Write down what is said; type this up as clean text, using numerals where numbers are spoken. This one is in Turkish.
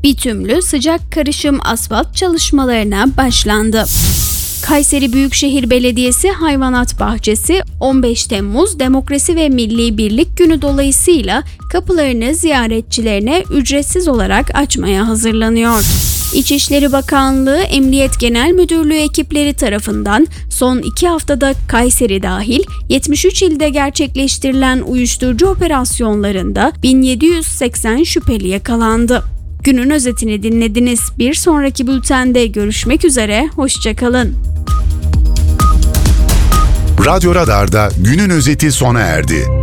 Bitümlü sıcak karışım asfalt çalışmalarına başlandı. Kayseri Büyükşehir Belediyesi Hayvanat Bahçesi 15 Temmuz Demokrasi ve Milli Birlik Günü dolayısıyla kapılarını ziyaretçilerine ücretsiz olarak açmaya hazırlanıyor. İçişleri Bakanlığı Emniyet Genel Müdürlüğü ekipleri tarafından son 2 haftada Kayseri dahil 73 ilde gerçekleştirilen uyuşturucu operasyonlarında 1780 şüpheli yakalandı. Günün özetini dinlediniz. Bir sonraki bültende görüşmek üzere, hoşça kalın. Radyo Radar'da günün özeti sona erdi.